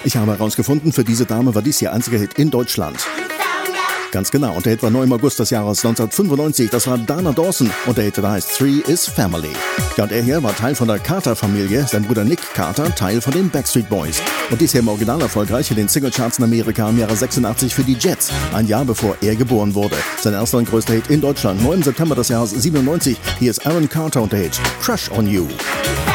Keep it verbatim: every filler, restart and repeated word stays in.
Ich habe herausgefunden, für diese Dame war dies ihr einziger Hit in Deutschland. Ganz genau, und der Hit war nur im August des Jahres neunzehnhundertfünfundneunzig. Das war Dana Dawson und der Hit da heißt Three is Family. Ja, und er hier war Teil von der Carter-Familie, sein Bruder Nick Carter Teil von den Backstreet Boys. Und dies hier im Original erfolgreich in den Singlecharts in Amerika im Jahre sechsundachtzig für die Jets, ein Jahr bevor er geboren wurde. Sein erster und größter Hit in Deutschland, neunten September des Jahres siebenundneunzig. Hier ist Aaron Carter und der Hit Crush on You.